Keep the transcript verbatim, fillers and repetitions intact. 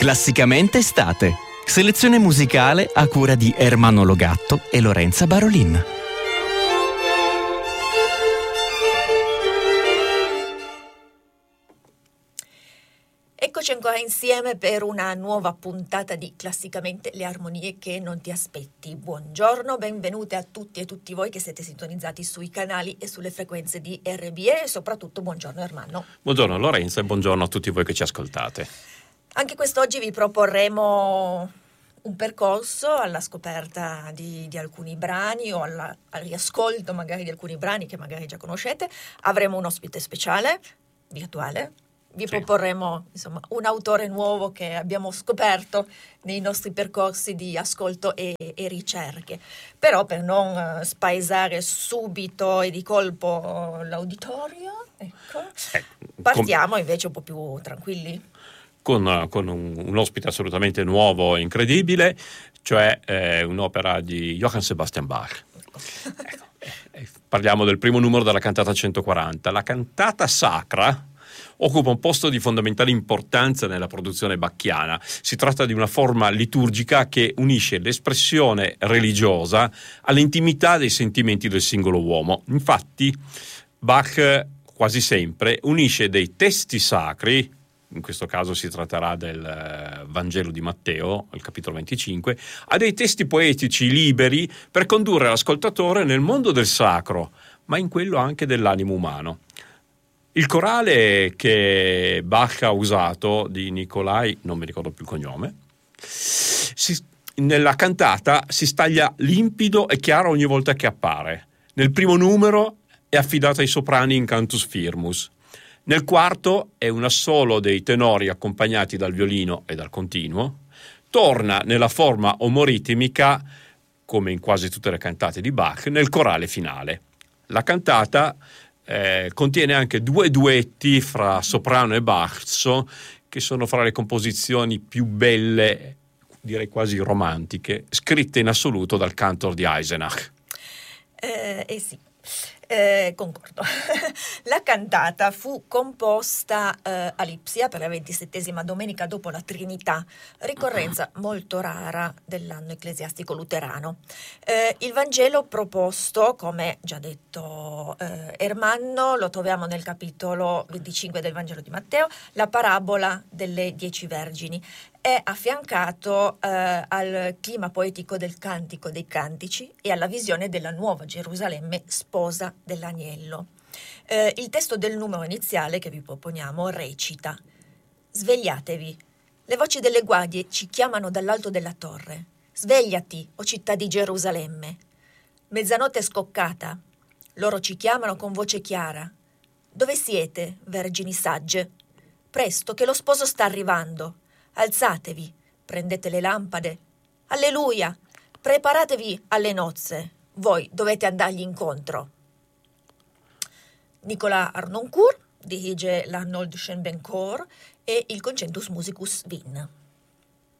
Classicamente estate. Selezione musicale a cura di Ermanno Logatto e Lorenza Barolin. Eccoci ancora insieme per una nuova puntata di Classicamente le armonie che non ti aspetti. Buongiorno, benvenute a tutti e tutti voi che siete sintonizzati sui canali e sulle frequenze di R B E e soprattutto buongiorno Ermanno. Buongiorno Lorenza e buongiorno a tutti voi che ci ascoltate. Anche quest'oggi vi proporremo un percorso alla scoperta di, di alcuni brani o alla, al riascolto magari di alcuni brani che magari già conoscete. Avremo un ospite speciale, virtuale. Vi sì. proporremo insomma un autore nuovo che abbiamo scoperto nei nostri percorsi di ascolto e, e ricerche. Però per non uh, spaesare subito e di colpo l'auditorio, ecco, eh, partiamo com- invece un po' più tranquilli. Con, con un, un ospite assolutamente nuovo e incredibile, cioè eh, un'opera di Johann Sebastian Bach. Ecco, eh, parliamo del primo numero della cantata centoquaranta. La cantata sacra occupa un posto di fondamentale importanza nella produzione bacchiana. Si tratta di una forma liturgica che unisce l'espressione religiosa all'intimità dei sentimenti del singolo uomo. Infatti, Bach quasi sempre unisce dei testi sacri, in questo caso si tratterà del Vangelo di Matteo, il capitolo venticinque, a dei testi poetici liberi per condurre l'ascoltatore nel mondo del sacro, ma in quello anche dell'animo umano. Il corale che Bach ha usato, di Nicolai, non mi ricordo più il cognome, si, nella cantata si staglia limpido e chiaro ogni volta che appare. Nel primo numero è affidato ai soprani in cantus firmus. Nel quarto è un assolo dei tenori accompagnati dal violino e dal continuo. Torna nella forma omoritmica, come in quasi tutte le cantate di Bach, nel corale finale. La cantata eh, contiene anche due duetti fra soprano e basso, che sono fra le composizioni più belle, direi quasi romantiche, scritte in assoluto dal cantor di Eisenach. Eh, eh sì. Eh, concordo. La cantata fu composta eh, a Lipsia per la ventisettesima domenica dopo la Trinità, ricorrenza molto rara dell'anno ecclesiastico luterano. Eh, il Vangelo proposto, come già detto eh, Ermanno, lo troviamo nel capitolo venticinque del Vangelo di Matteo, la parabola delle dieci vergini. È affiancato eh, al clima poetico del Cantico dei Cantici e alla visione della nuova Gerusalemme sposa dell'agnello. Eh, il testo del numero iniziale che vi proponiamo recita: Svegliatevi, le voci delle guardie ci chiamano dall'alto della torre. Svegliati, o città di Gerusalemme. Mezzanotte è scoccata, loro ci chiamano con voce chiara. Dove siete, vergini sagge? Presto, che lo sposo sta arrivando. Alzatevi, prendete le lampade. Alleluia! Preparatevi alle nozze. Voi dovete andargli incontro. Nicolas Harnoncourt dirige l'Arnold Schoenberg Chor e il Concentus Musicus Wien.